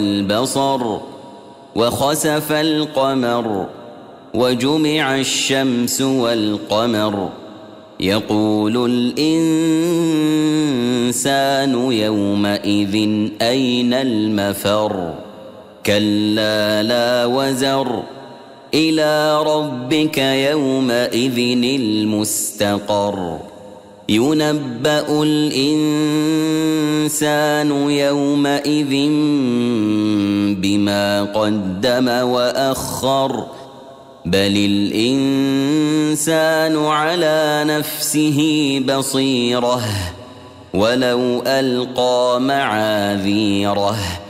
البصر وخسف القمر وجمع الشمس والقمر يقول الإنسان يومئذ أين المفر كلا لا وزر إلى ربك يومئذ المستقر ينبأ الإنسان يومئذ بما قدم وأخر بل الإنسان على نفسه بصيرة ولو ألقى معاذيره